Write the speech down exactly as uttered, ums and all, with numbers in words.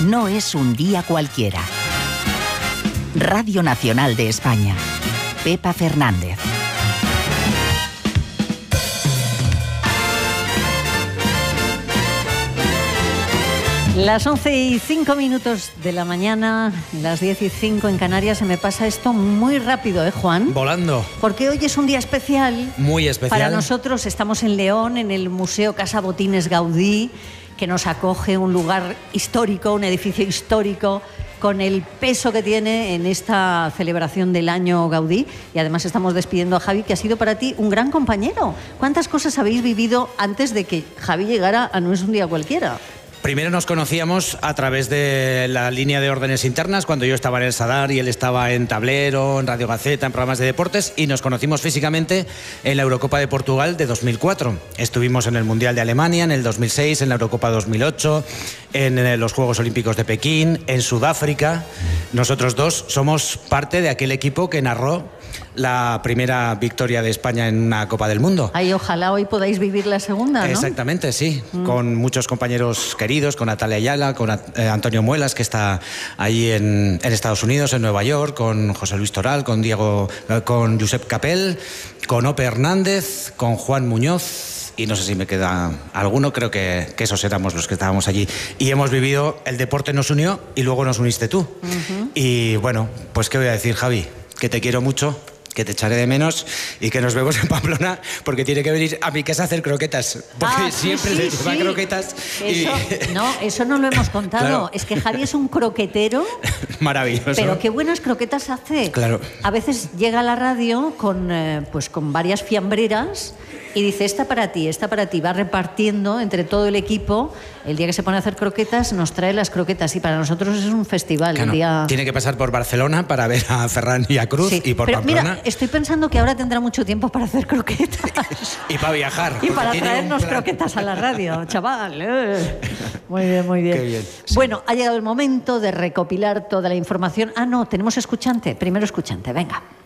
no es un día cualquiera. Radio Nacional de España. Pepa Fernández. Las once y cinco minutos de la mañana, las diez y cinco en Canarias. Se me pasa esto muy rápido, ¿eh, Juan? Volando. Porque hoy es un día especial. Muy especial. Para nosotros. Estamos en León, en el Museo Casa Botines Gaudí, que nos acoge, un lugar histórico, un edificio histórico, con el peso que tiene en esta celebración del año Gaudí. Y además estamos despidiendo a Javi, que ha sido para ti un gran compañero. ¿Cuántas cosas habéis vivido antes de que Javi llegara a No es un día cualquiera? Primero nos conocíamos a través de la línea de órdenes internas, cuando yo estaba en el Sadar y él estaba en Tablero, en Radio Gaceta, en programas de deportes, y nos conocimos físicamente en la Eurocopa de Portugal de dos mil cuatro. Estuvimos en el Mundial de Alemania en el dos mil seis, en la Eurocopa dos mil ocho, en los Juegos Olímpicos de Pekín, en Sudáfrica. Nosotros dos somos parte de aquel equipo que narró la primera victoria de España en una Copa del Mundo. Ay, ojalá hoy podáis vivir la segunda, ¿no? Exactamente, sí. Mm. Con muchos compañeros queridos, con Natalia Ayala, con eh, Antonio Muelas, que está ahí en, en Estados Unidos, en Nueva York, con José Luis Toral, con Diego, eh, con Josep Capel, con Ope Hernández, con Juan Muñoz, y no sé si me queda alguno, creo que, que esos éramos los que estábamos allí. Y hemos vivido, el deporte nos unió y luego nos uniste tú. Uh-huh. Y bueno, pues qué voy a decir, Javi, que te quiero mucho, que te echaré de menos y que nos vemos en Pamplona, porque tiene que venir a mi casa a hacer croquetas, porque ah, siempre sí, se sí, lleva sí. croquetas. Eso, y... No, eso no lo hemos contado. Claro. Es que Javi es un croquetero. Maravilloso. Pero qué buenas croquetas hace. Claro. A veces llega a la radio con, eh, pues con varias fiambreras y dice, esta para ti, esta para ti. Va repartiendo entre todo el equipo. El día que se pone a hacer croquetas, nos trae las croquetas. Y para nosotros es un festival. Claro, el día... Tiene que pasar por Barcelona para ver a Ferran y a Cruz, sí, y por pero Pamplona. Mira, estoy pensando que ahora tendrá mucho tiempo para hacer croquetas. Y para viajar. Y para traernos croquetas a la radio, chaval. Eh. Muy bien, muy bien. Qué bien, sí. Bueno, ha llegado el momento de recopilar toda la información. Ah, no, tenemos escuchante. Primero escuchante, venga.